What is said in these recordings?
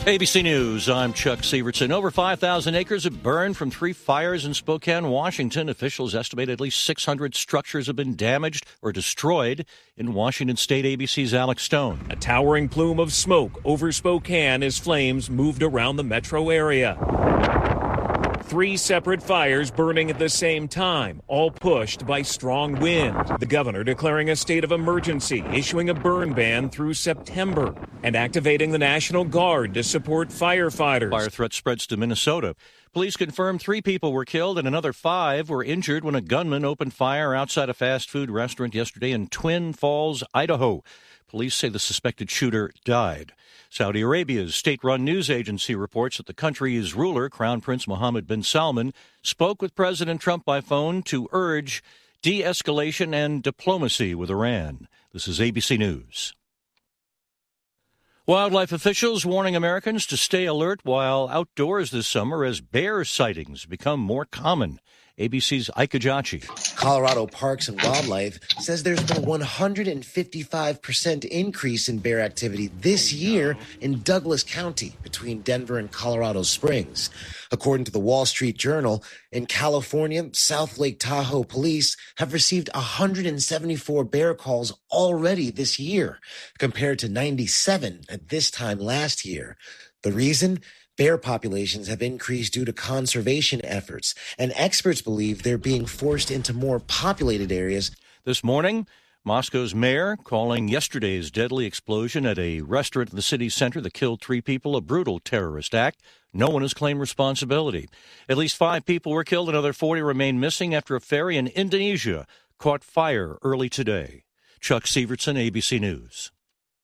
ABC News, I'm Chuck Sievertson. Over 5,000 acres have burned from 3 fires in Spokane, Washington. Officials estimate at least 600 structures have been damaged or destroyed in Washington State. ABC's Alex Stone. A towering plume of smoke over Spokane as flames moved around the metro area. 3 separate fires burning at the same time, all pushed by strong wind. The governor declaring a state of emergency, issuing a burn ban through September, and activating the National Guard to support firefighters. Fire threat spreads to Minnesota. Police confirm 3 people were killed and another 5 were injured when a gunman opened fire outside a fast food restaurant yesterday in Twin Falls, Idaho. Police say the suspected shooter died. Saudi Arabia's state-run news agency reports that the country's ruler, Crown Prince Mohammed bin Salman, spoke with President Trump by phone to urge de-escalation and diplomacy with Iran. This is ABC News. Wildlife officials warning Americans to stay alert while outdoors this summer as bear sightings become more common. ABC's Ike Ajachi. Colorado Parks and Wildlife says there's been a 155% increase in bear activity this year in Douglas County between Denver and Colorado Springs. According to the Wall Street Journal, in California, South Lake Tahoe police have received 174 bear calls already this year, compared to 97 at this time last year. The reason? Bear populations have increased due to conservation efforts, and experts believe they're being forced into more populated areas. This morning, Moscow's mayor calling yesterday's deadly explosion at a restaurant in the city center that killed 3 people a brutal terrorist act. No one has claimed responsibility. At least 5 people were killed. Another 40 remain missing after a ferry in Indonesia caught fire early today. Chuck Sievertson, ABC News.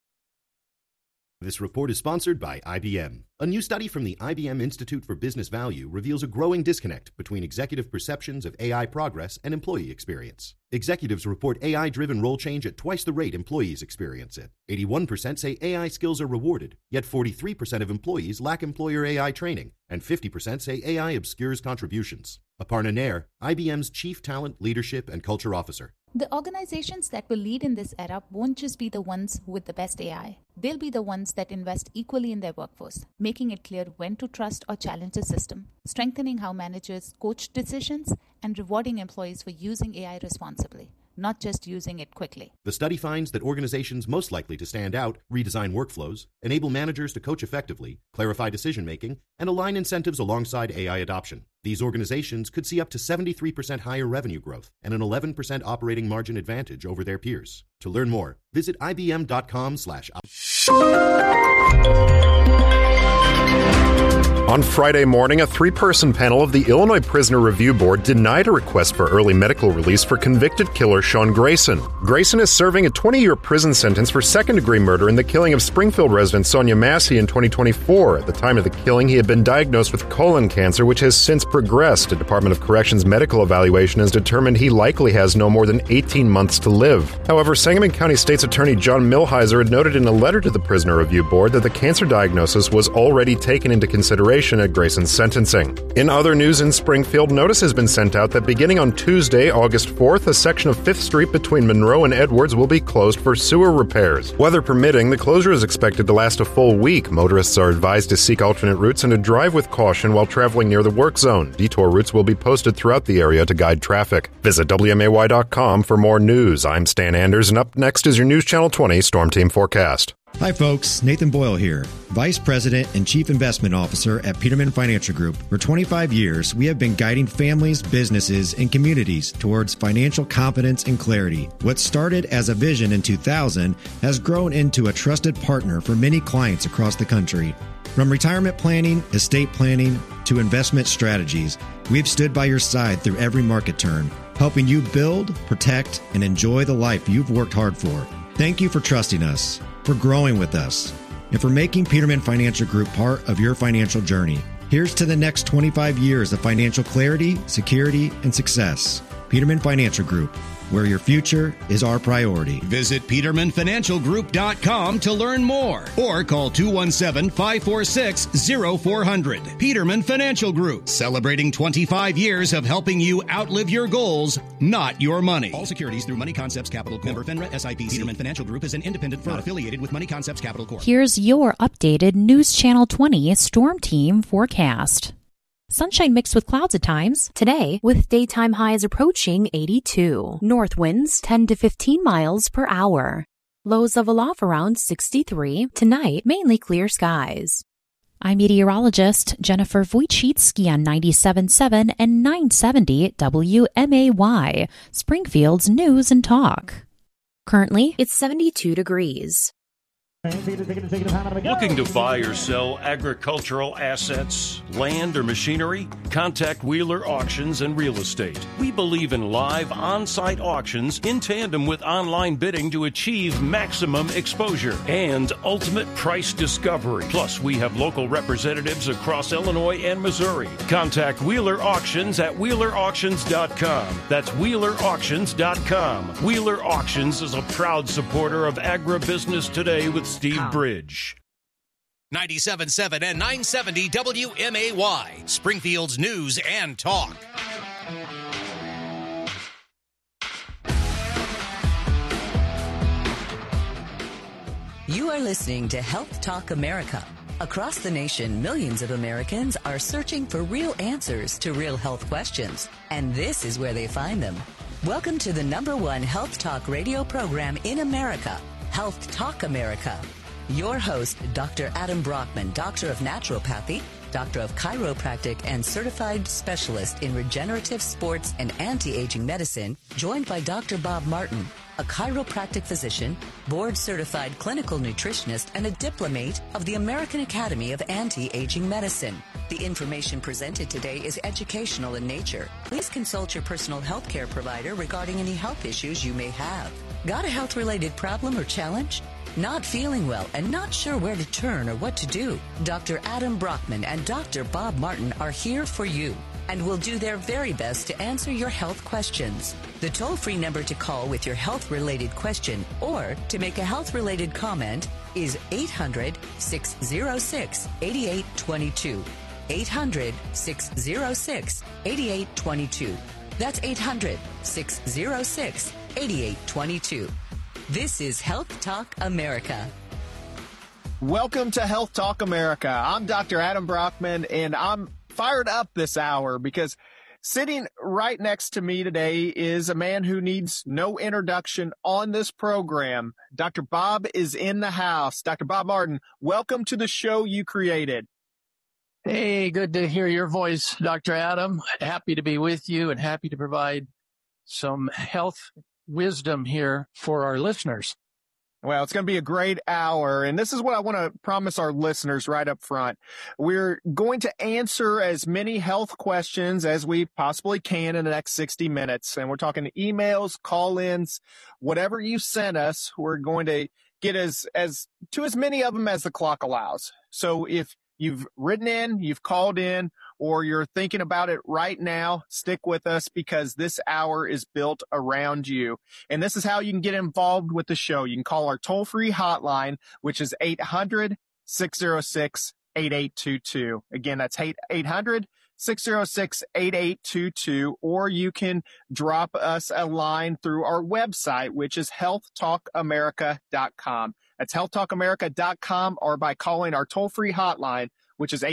This report is sponsored by IBM. A new study from the IBM Institute for Business Value reveals a growing disconnect between executive perceptions of AI progress and employee experience. Executives report AI-driven role change at twice the rate employees experience it. 81% say AI skills are rewarded, yet 43% of employees lack employer AI training, and 50% say AI obscures contributions. Aparna Nair, IBM's Chief Talent, Leadership, and Culture Officer. The organizations that will lead in this era won't just be the ones with the best AI. They'll be the ones that invest equally in their workforce, making it clear when to trust or challenge the system, strengthening how managers coach decisions, and rewarding employees for using AI responsibly, not just using it quickly. The study finds that organizations most likely to stand out redesign workflows, enable managers to coach effectively, clarify decision-making, and align incentives alongside AI adoption. These organizations could see up to 73% higher revenue growth and an 11% operating margin advantage over their peers. To learn more, visit ibm.com/. On Friday morning, a 3-person panel of the Illinois Prisoner Review Board denied a request for early medical release for convicted killer Sean Grayson. Grayson is serving a 20-year prison sentence for second-degree murder in the killing of Springfield resident Sonia Massey in 2024. At the time of the killing, he had been diagnosed with colon cancer, which has since progressed. A Department of Corrections medical evaluation has determined he likely has no more than 18 months to live. However, Sangamon County State's Attorney John Milheiser had noted in a letter to the Prisoner Review Board that the cancer diagnosis was already taken into consideration at Grayson's sentencing. In other news in Springfield, notice has been sent out that beginning on Tuesday, August 4th, a section of 5th Street between Monroe and Edwards will be closed for sewer repairs. Weather permitting, the closure is expected to last a full week. Motorists are advised to seek alternate routes and to drive with caution while traveling near the work zone. Detour routes will be posted throughout the area to guide traffic. Visit WMAY.com for more news. I'm Stan Anders, and up next is your News Channel 20 Storm Team Forecast. Hi folks, Nathan Boyle here, Vice President and Chief Investment Officer at Peterman Financial Group. For 25 years, we have been guiding families, businesses, and communities towards financial confidence and clarity. What started as a vision in 2000 has grown into a trusted partner for many clients across the country. From retirement planning, estate planning, to investment strategies, we've stood by your side through every market turn, helping you build, protect, and enjoy the life you've worked hard for. Thank you for trusting us, for growing with us, and for making Peterman Financial Group part of your financial journey. Here's to the next 25 years of financial clarity, security, and success. Peterman Financial Group, where your future is our priority. Visit PetermanFinancialGroup.com to learn more or call 217-546-0400. Peterman Financial Group, celebrating 25 years of helping you outlive your goals, not your money. All securities through Money Concepts Capital Corp. Member FINRA SIPC. Peterman Financial Group is an independent firm not affiliated with Money Concepts Capital Corp. Here's your updated News Channel 20 Storm Team forecast. Sunshine mixed with clouds at times. Today, with daytime highs approaching 82. North winds 10 to 15 miles per hour. Lows level off around 63. Tonight, mainly clear skies. I'm meteorologist Jennifer Wojcicki on 97.7 and 970 WMAY, Springfield's News and Talk. Currently, it's 72 degrees. Looking to buy or sell agricultural assets, land, or machinery? Contact Wheeler Auctions and Real Estate. We believe in live on-site auctions in tandem with online bidding to achieve maximum exposure and ultimate price discovery. Plus, we have local representatives across Illinois and Missouri. Contact Wheeler Auctions at WheelerAuctions.com. That's WheelerAuctions.com. Wheeler Auctions is a proud supporter of agribusiness today with Steve Bridge. 97.7 and 970 WMAY, Springfield's News and Talk. You are listening to Health Talk America. Across the nation, millions of Americans are searching for real answers to real health questions, and this is where they find them. Welcome to the #1 health talk radio program in America, Health Talk America. Your host, Dr. Adam Brockman, Doctor of Naturopathy, Doctor of Chiropractic, and Certified Specialist in Regenerative Sports and Anti-Aging Medicine, joined by Dr. Bob Martin, a chiropractic physician, board-certified clinical nutritionist, and a diplomate of the American Academy of Anti-Aging Medicine. The information presented today is educational in nature. Please consult your personal health care provider regarding any health issues you may have. Got a health-related problem or challenge? Not feeling well and not sure where to turn or what to do? Dr. Adam Brockman and Dr. Bob Martin are here for you and will do their very best to answer your health questions. The toll-free number to call with your health-related question or to make a health-related comment is 800-606-8822. 800-606-8822. That's 800-606-8822. This is Health Talk America. Welcome to Health Talk America. I'm Dr. Adam Brockman, and I'm fired up this hour because sitting right next to me today is a man who needs no introduction on this program. Dr. Bob is in the house. Dr. Bob Martin, welcome to the show you created. Hey, good to hear your voice, Dr. Adam. Happy to be with you and happy to provide some health wisdom here for our listeners. Well, it's going to be a great hour, and this is what I want to promise our listeners right up front. We're going to answer as many health questions as we possibly can in the next 60 minutes, and we're talking emails, call-ins, whatever you sent us, we're going to get as many of them as the clock allows. So if you've written in, you've called in, or you're thinking about it right now, stick with us because this hour is built around you. And this is how you can get involved with the show. You can call our toll-free hotline, which is 800-606-8822. Again, that's 800-606-8822, or you can drop us a line through our website, which is healthtalkamerica.com. That's healthtalkamerica.com, or by calling our toll-free hotline, which is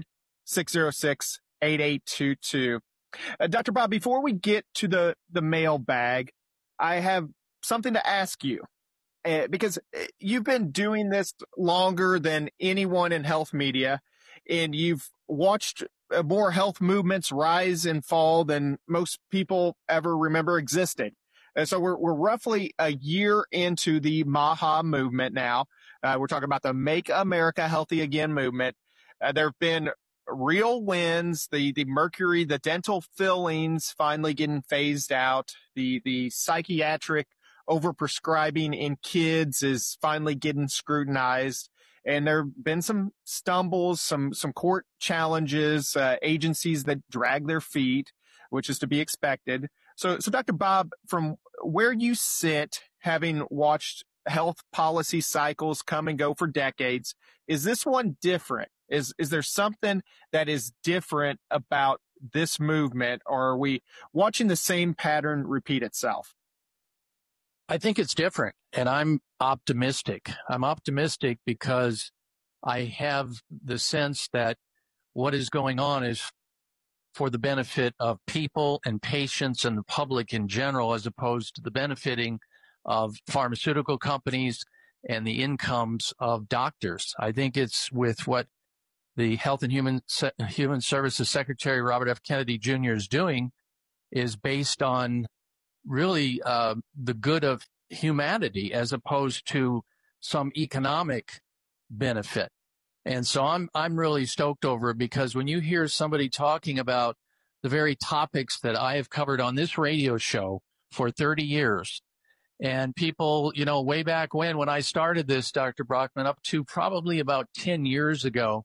800-606-8822. Dr. Bob, before we get to the mailbag, I have something to ask you, because you've been doing this longer than anyone in health media, and you've watched more health movements rise and fall than most people ever remember existed. And so we're roughly a year into the MAHA movement now. We're talking about the Make America Healthy Again movement. There have been real wins, the mercury, the dental fillings finally getting phased out. The psychiatric overprescribing in kids is finally getting scrutinized. And there have been some stumbles, some court challenges, agencies that drag their feet, which is to be expected. So Dr. Bob, from where you sit, having watched health policy cycles come and go for decades, is this one different? Is there something that is different about this movement, or are we watching the same pattern repeat itself? I think it's different, and I'm optimistic. I'm optimistic because I have the sense that what is going on is for the benefit of people and patients and the public in general, as opposed to the benefiting of pharmaceutical companies and the incomes of doctors. I think it's with what the Health and Human Services Secretary Robert F. Kennedy Jr. is doing is based on really the good of humanity as opposed to some economic benefit. And so I'm really stoked over it, because when you hear somebody talking about the very topics that I have covered on this radio show for 30 years, and people, way back when I started this, Dr. Brockman, up to probably about 10 years ago,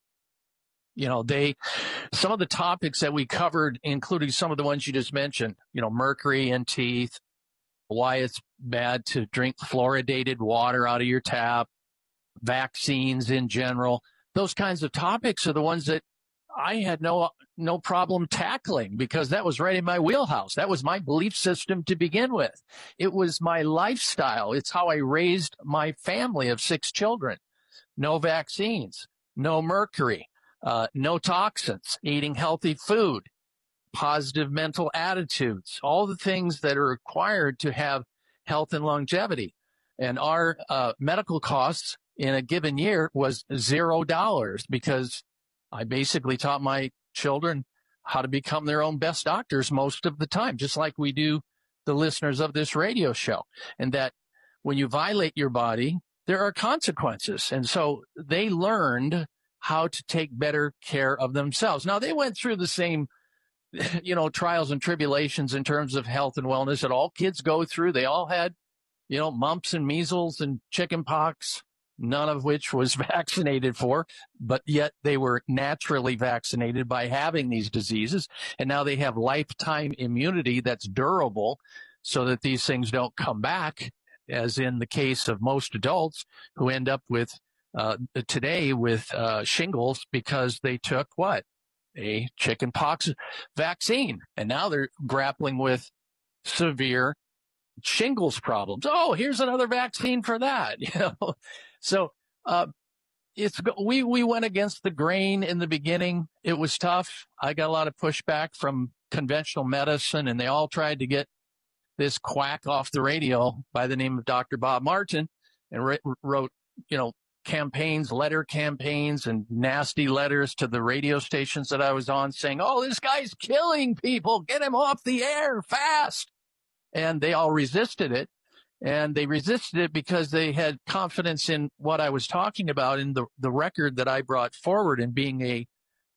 some of the topics that we covered, including some of the ones you just mentioned, mercury in teeth, why it's bad to drink fluoridated water out of your tap, vaccines in general. Those kinds of topics are the ones that I had no problem tackling, because that was right in my wheelhouse. That was my belief system to begin with. It was my lifestyle. It's how I raised my family of 6 children. No vaccines, no mercury, no toxins, eating healthy food, positive mental attitudes, all the things that are required to have health and longevity. And our medical costs in a given year was $0, because I basically taught my children how to become their own best doctors most of the time, just like we do the listeners of this radio show. And that when you violate your body, there are consequences. And so they learned how to take better care of themselves. Now, they went through the same, trials and tribulations in terms of health and wellness that all kids go through. They all had, mumps and measles and chicken pox, none of which was vaccinated for, but yet they were naturally vaccinated by having these diseases. And now they have lifetime immunity that's durable so that these things don't come back, as in the case of most adults who end up with today with shingles because they took a chicken pox vaccine. And now they're grappling with severe shingles problems. Oh, here's another vaccine for that. So we went against the grain in the beginning. It was tough. I got a lot of pushback from conventional medicine, and they all tried to get this quack off the radio by the name of Dr. Bob Martin, and wrote, letter campaigns and nasty letters to the radio stations that I was on saying, oh, this guy's killing people. Get him off the air fast. And they all resisted it. And they resisted it because they had confidence in what I was talking about, in the record that I brought forward, and being a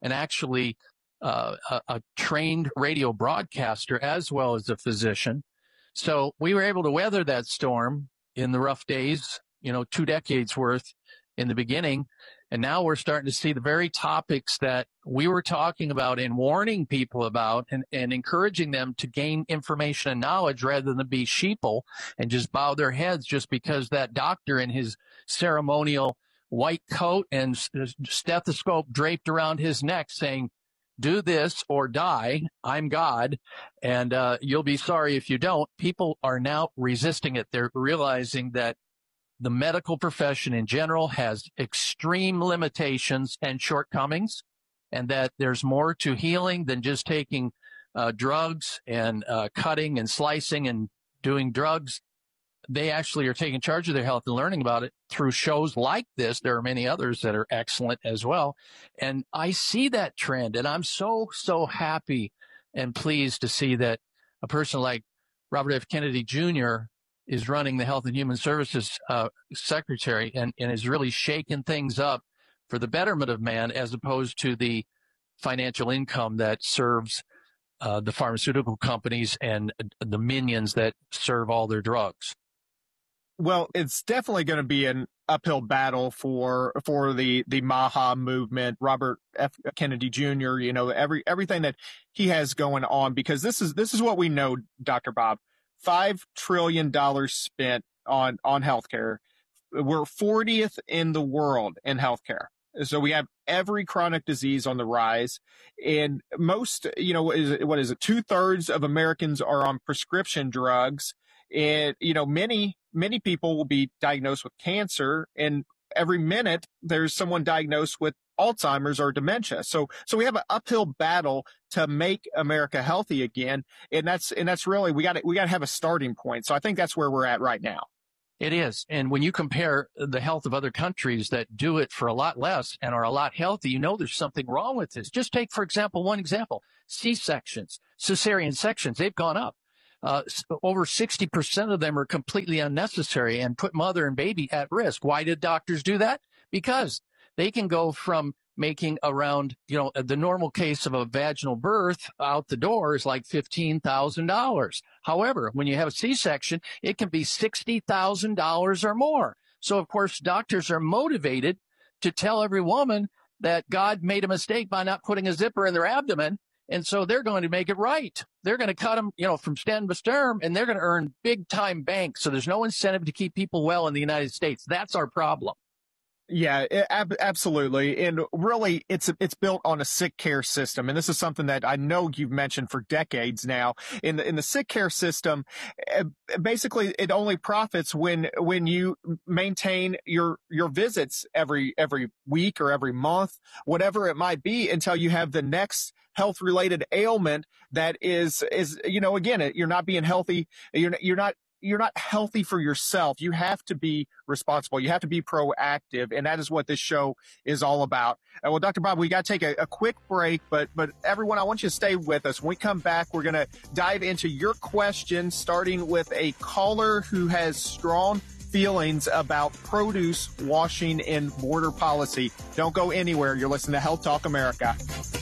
trained radio broadcaster as well as a physician. So we were able to weather that storm in the rough days, 2 decades worth in the beginning. And now we're starting to see the very topics that we were talking about and warning people about, and encouraging them to gain information and knowledge rather than be sheeple and just bow their heads just because that doctor in his ceremonial white coat and stethoscope draped around his neck saying, do this or die. I'm God. And you'll be sorry if you don't. People are now resisting it. They're realizing that the medical profession in general has extreme limitations and shortcomings, and that there's more to healing than just taking drugs and cutting and slicing and doing drugs. They actually are taking charge of their health and learning about it through shows like this. There are many others that are excellent as well. And I see that trend, and I'm so happy and pleased to see that a person like Robert F. Kennedy Jr. is running the Health and Human Services Secretary and is really shaking things up for the betterment of man, as opposed to the financial income that serves the pharmaceutical companies and the minions that serve all their drugs. Well, it's definitely going to be an uphill battle for the MAHA movement, Robert F. Kennedy Jr., everything that he has going on, because this is what we know, Dr. Bob. $5 trillion spent on healthcare. We're 40th in the world in healthcare. So we have every chronic disease on the rise, and most, what is it? 2/3 of Americans are on prescription drugs, and many people will be diagnosed with cancer, and every minute there's someone diagnosed with Alzheimer's or dementia. So we have an uphill battle to make America healthy again, and that's really we got to have a starting point. So I think that's where we're at right now. It is. And when you compare the health of other countries that do it for a lot less and are a lot healthy, there's something wrong with this. Just take, for example, one example, C-sections, cesarean sections, they've gone up. Over 60% of them are completely unnecessary and put mother and baby at risk. Why did doctors do that? Because they can go from making around, the normal case of a vaginal birth out the door is like $15,000. However, when you have a C-section, it can be $60,000 or more. So, of course, doctors are motivated to tell every woman that God made a mistake by not putting a zipper in their abdomen. And so they're going to make it right. They're going to cut them, from stem to stern, and they're going to earn big time bank. So there's no incentive to keep people well in the United States. That's our problem. Yeah, absolutely. And really, it's built on a sick care system. And this is something that I know you've mentioned for decades now. In the sick care system, basically, it only profits when you maintain your visits every week or every month, whatever it might be, until you have the next health-related ailment that is, again, you're not being healthy. You're not healthy for yourself. You have to be responsible. You have to be proactive. And that is what this show is all about. Well, Dr. Bob, we got to take a quick break, but everyone, I want you to stay with us. When we come back, we're going to dive into your questions, starting with a caller who has strong feelings about produce washing and border policy. Don't go anywhere. You're listening to Health Talk America.